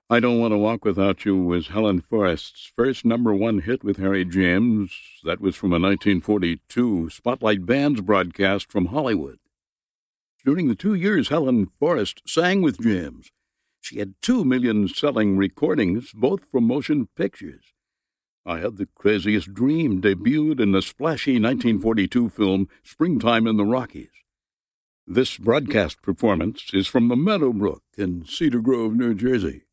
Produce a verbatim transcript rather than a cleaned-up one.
I Don't Want to Walk Without You was Helen Forrest's first number one hit with Harry James. That was from a nineteen forty-two Spotlight Bands broadcast from Hollywood. During the two years Helen Forrest sang with James, she had two million-selling recordings, both from motion pictures. I Had the Craziest Dream debuted in the splashy nineteen forty-two film Springtime in the Rockies. This broadcast performance is from the Meadowbrook in Cedar Grove, New Jersey.